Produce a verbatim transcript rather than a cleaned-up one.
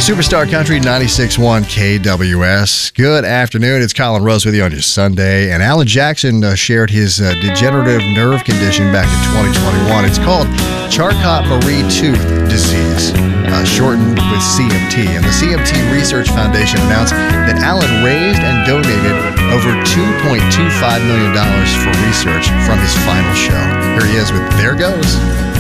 Superstar Country ninety-six point one K W S. Good afternoon. It's Colin Rose with you on your Sunday. And Alan Jackson uh, shared his uh, degenerative nerve condition back in twenty twenty-one. It's called Charcot-Marie Tooth disease, uh, shortened with C M T. And the C M T Research Foundation announced that Alan raised and donated over two point two five million dollars for research from his final show. Here he is with There Goes.